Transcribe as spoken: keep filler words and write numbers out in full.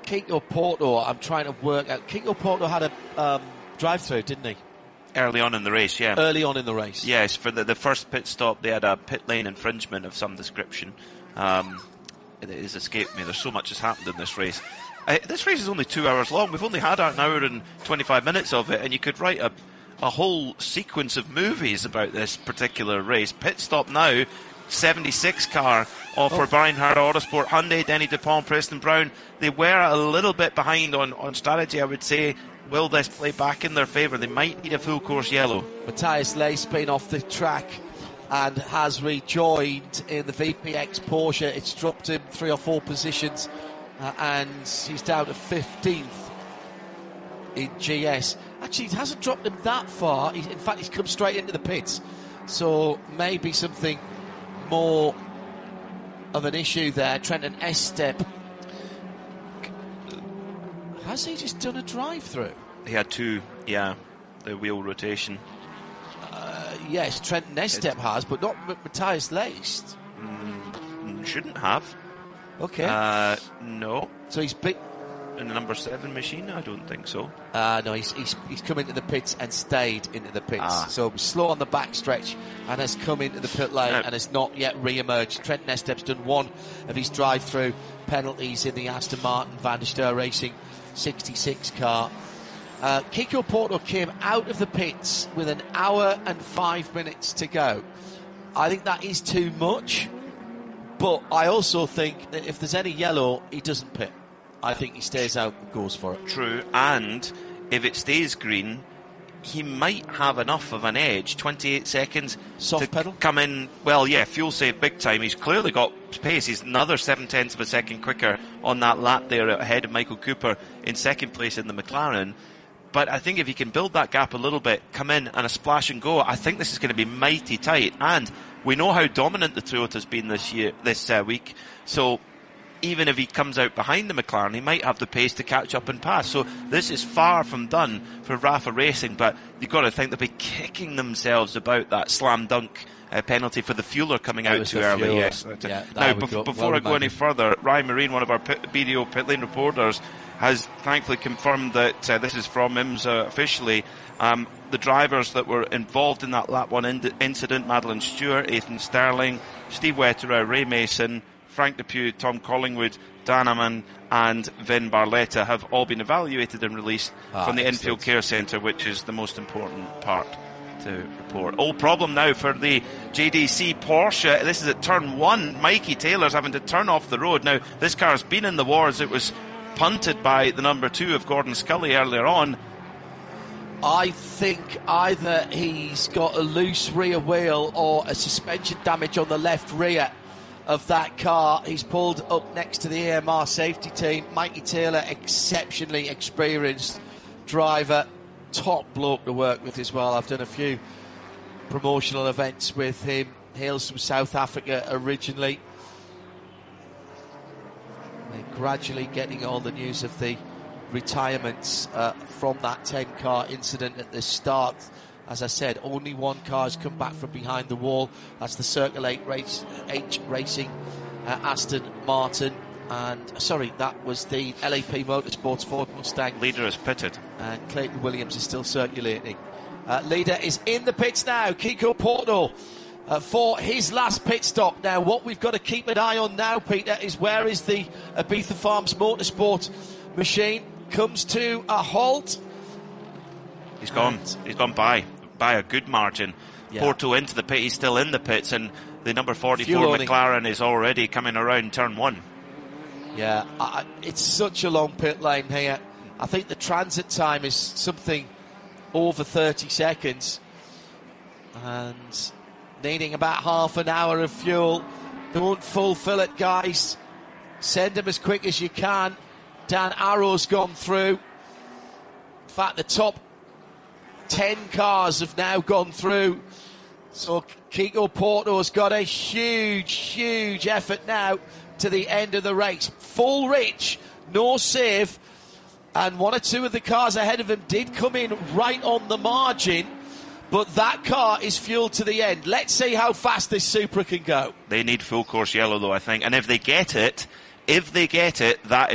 Kiko Porto, I'm trying to work out. Kiko Porto had a um, drive-through, didn't he? Early on in the race, yeah. Early on in the race. Yes, for the, the first pit stop, they had a pit lane infringement of some description. Um, it has escaped me. There's so much has happened in this race. Uh, this race is only two hours long. We've only had an hour and twenty-five minutes of it, and you could write a, a whole sequence of movies about this particular race. Pit stop now, seventy-six car off oh. for Bernhard Autosport, Hyundai, Denny DuPont, Preston Brown. They were a little bit behind on, on strategy, I would say. Will this play back in their favour? They might need a full course yellow. Matthias Leys been off the track and has rejoined in the V P X Porsche. It's dropped him three or four positions uh, and he's down to fifteenth in G S. Actually, it hasn't dropped him that far. He, in fact, he's come straight into the pits. So maybe something more of an issue there. Trenton Estep. Has he just done a drive-through? He had two, yeah, the wheel rotation. Uh, yes, Trenton Estep has, but not M- Matthias Leys. Mm, shouldn't have. Okay. Uh, no. So he's big in the number seven machine? I don't think so. Uh, no, he's, he's he's come into the pits and stayed into the pits. Ah. So slow on the backstretch and has come into the pit lane no. and has not yet re-emerged. Trenton Estep's done one of his drive-through penalties in the Aston Martin Van der Steur Racing sixty-six car. Uh, Kiko Porto came out of the pits with an hour and five minutes to go. I think that is too much, but I also think that if there's any yellow, he doesn't pit. I think he stays out and goes for it. True, and if it stays green, he might have enough of an edge, twenty-eight seconds soft to pedal come in. Well, yeah, fuel save big time. He's clearly got pace. He's another seven tenths of a second quicker on that lap there ahead of Michael Cooper in second place in the McLaren. But I think if he can build that gap a little bit, come in and a splash and go, I think this is going to be mighty tight. And we know how dominant the Toyota's been this year, this uh, week. So even if he comes out behind the McLaren, he might have the pace to catch up and pass. So this is far from done for Rafa Racing, but you've got to think they'll be kicking themselves about that slam dunk uh, penalty for the fueler coming out too early. Fueler. Yes. Yeah, now, bef- before well I go any further, Ryan Marine, one of our pit- B D O pit lane reporters, has thankfully confirmed that uh, this is from IMSA officially. Um, the drivers that were involved in that lap one in- incident, Madeline Stewart, Ethan Sterling, Steve Wetterow, Ray Mason, Frank Depew, Tom Collingwood, Dan Amman and Vin Barletta have all been evaluated and released ah, from the excellent. Infield Care Centre, which is the most important part to report. Old problem now for the J D C Porsche. This is at turn one. Mikey Taylor's having to turn off the road. Now, this car's been in the wars. It was punted by the number two of Gordon Scully earlier on. I think either he's got a loose rear wheel or a suspension damage on the left rear of that car. He's pulled up next to the A M R safety team. Mikey Taylor, exceptionally experienced driver, top bloke to work with as well. I've done a few promotional events with him. Hails from South Africa originally. They're gradually getting all the news of the retirements uh, from that ten car incident at the start. As I said, only one car has come back from behind the wall. That's the Circle eight race, H Racing uh, Aston Martin. And, sorry, that was the L A P Motorsports Ford Mustang. Leader is pitted. And Clayton Williams is still circulating. Uh, leader is in the pits now, Kiko Porto, uh, for his last pit stop. Now, what we've got to keep an eye on now, Peter, is where is the Ibiza Farms Motorsport machine? Comes to a halt. He's gone. And he's gone by. by a good margin. Yeah. Porto into the pit, he's still in the pits, and the number forty-four McLaren is already coming around turn one. Yeah, I, it's such a long pit lane here. I think the transit time is something over thirty seconds, and needing about half an hour of fuel. Don't fulfill it, guys. Send them as quick as you can. Dan Arrow's gone through. In fact, the top ten cars have now gone through. So Kiko Porto's got a huge, huge effort now to the end of the race. Full rich, no save. And one or two of the cars ahead of him did come in right on the margin. But that car is fueled to the end. Let's see how fast this Supra can go. They need full course yellow, though, I think. And if they get it, if they get it, that is